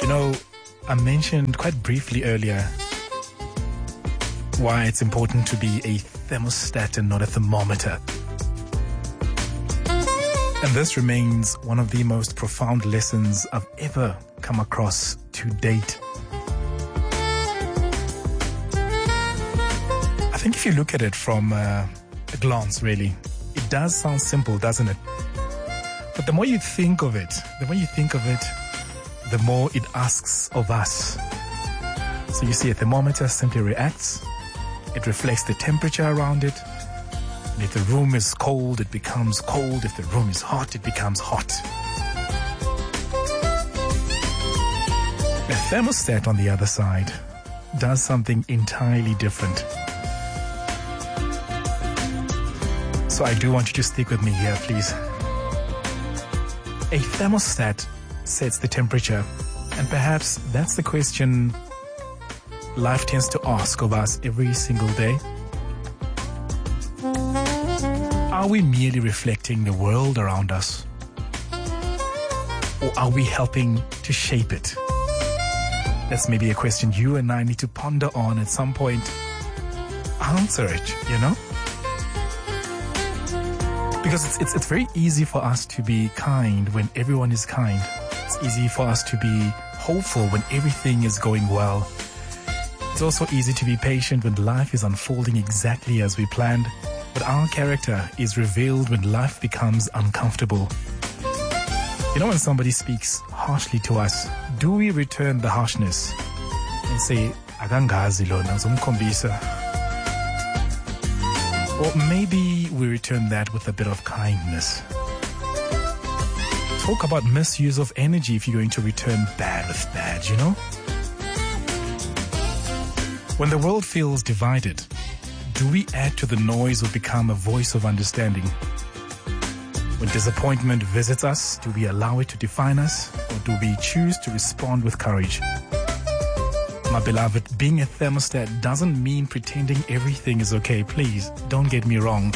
You know, I mentioned quite briefly earlier why it's important to be a thermostat and not a thermometer. And this remains one of the most profound lessons I've ever come across to date. I think if you look at it from a glance, really, it does sound simple, doesn't it? But the more you think of it, the more it asks of us. So you see, a thermometer simply reacts. It reflects the temperature around it. And if the room is cold, it becomes cold. If the room is hot, it becomes hot. A thermostat, on the other side, does something entirely different. So I do want you to stick with me here, please. A thermostat sets the temperature, and perhaps that's the question life tends to ask of us every single day. Are we merely reflecting the world around us? Or are we helping to shape it? That's maybe a question you and I need to ponder on at some point. Answer it, you know? Because it's very easy for us to be kind when everyone is kind. It's easy for us to be hopeful when everything is going well. It's also easy to be patient when life is unfolding exactly as we planned. But our character is revealed when life becomes uncomfortable. You know, when somebody speaks harshly to us, do we return the harshness and say, "Akangazi lona ngizomkhombisa"? Or maybe we return that with a bit of kindness. Talk about misuse of energy if you're going to return bad with bad, you know? When the world feels divided, do we add to the noise or become a voice of understanding? When disappointment visits us, do we allow it to define us, or do we choose to respond with courage? My beloved, being a thermostat doesn't mean pretending everything is okay. Please, don't get me wrong.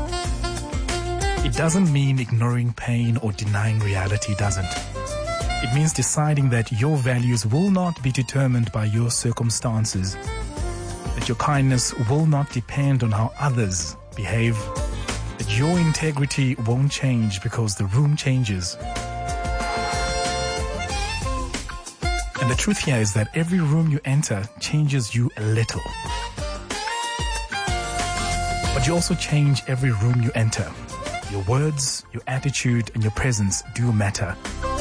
It doesn't mean ignoring pain or denying reality, doesn't. It means deciding that your values will not be determined by your circumstances, that your kindness will not depend on how others behave, that your integrity won't change because the room changes. And the truth here is that every room you enter changes you a little. But you also change every room you enter. Your words, your attitude, and your presence do matter.